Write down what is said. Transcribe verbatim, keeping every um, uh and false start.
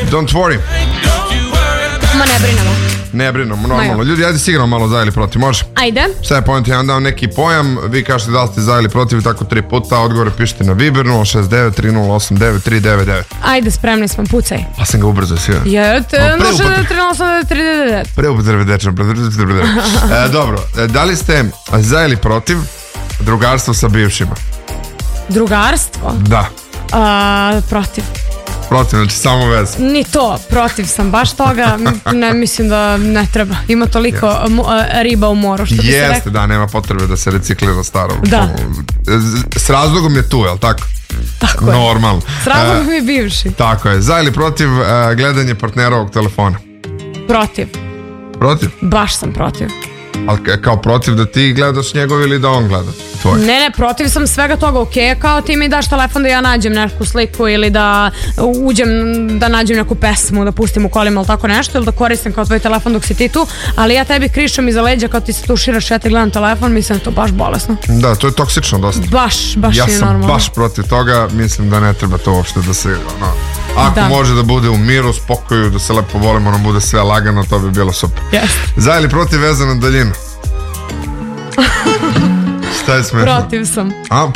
Don't worry. Ma ne brinemo. Ne brinemo, normalno. Ljudi, ajde sigramo malo za ili protiv, može? Ajde. Šta je pojent, ja vam dam neki pojam, vi kažete da li ste za ili protiv, tako tri puta, odgovore pišite na Viber nula šest devet tri nula osam devet tri devet devet. Ajde, spremni smo, pucaj. Pa sam ga ubrzo sve. Jete, nula šest devet tri nula osam devet tri devet devet. Preupotrebe dečno, e, dobro, da li ste za ili protiv drugarstvo sa bivšima? Drugarstvo? Da. A, protiv. Protiv, znači samo vez. Ni to, protiv sam baš toga. Ne, mislim da ne treba. Ima toliko yes. mo, riba u moru, što bi se rekao. Jeste, da, nema potrebe da se reciklira staro. Da. S razlogom je tu, jel tako? Tako normalno. Je. S razlogom je bivši. Tako je. Za ili protiv uh, gledanje partnerovog telefona? Protiv. Protiv? Baš sam protiv. Ali kao protiv da ti gledaš njegov ili da on gleda tvoj? Ne, ne, protiv sam svega toga. Ok, kao ti mi daš telefon da ja nađem neku sliku ili da uđem da nađem neku pesmu, da pustim u kolima ili tako nešto, ili da koristim kao tvoj telefon dok si ti tu, ali ja tebi krišam iza leđa kao ti se tuširaš, ja te gledam telefon, mislim da to baš bolesno. Da, to je toksično dosta. Baš, baš ja je normalno. Ja sam baš protiv toga, mislim da ne treba to uopšte da se, ono, ako da. može da bude u miru, spokoju, da se lepo volimo, ono bude sve lagano, to bi bilo super. Yes. Za ili protiv veza na daljinu? Šta je smešno? Protiv sam. A,